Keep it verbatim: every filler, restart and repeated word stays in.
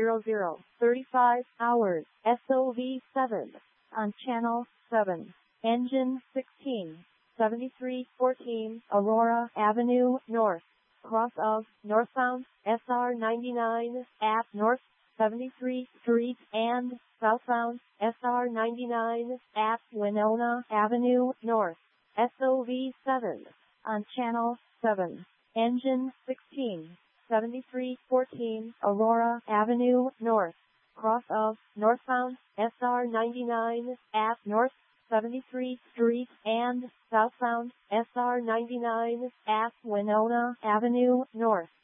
zero zero, thirty-five hours, S O V seven, on channel seven, engine sixteen, seventy-three fourteen, Aurora Avenue North, cross of, northbound, S R ninety-nine, at North seventy-three Street and southbound, S R ninety-nine, at Winona Avenue North, S O V seven, on channel seven, engine sixteen, seventy-three fourteen, Aurora Avenue North, cross of, northbound, S R ninety-nine, at North seventy-three Street and southbound, S R ninety-nine, at Winona Avenue North.